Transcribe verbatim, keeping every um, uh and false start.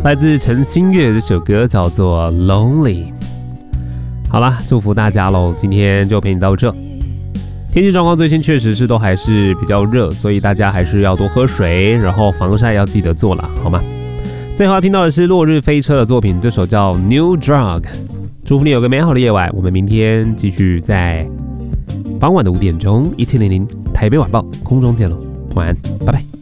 来自陈星月这首歌叫做 Lonely。 好啦，祝福大家咯，今天就陪你到这。天气状况最近确实是都还是比较热，所以大家还是要多喝水，然后防晒要记得做啦，好吗？最后要听到的是落日飞车的作品，这首叫 New Drug。 祝福你有个美好的夜晚，我们明天继续在傍晚的五点钟一七零零台北晚报空中见咯，晚安，拜拜。